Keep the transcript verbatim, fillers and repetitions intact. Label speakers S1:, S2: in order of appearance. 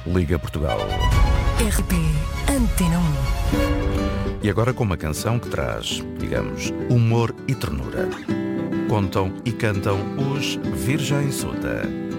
S1: Liga Portugal.
S2: R T Antena um.
S1: E agora com uma canção que traz, digamos, humor e ternura. Contam e cantam os Virgem Suta.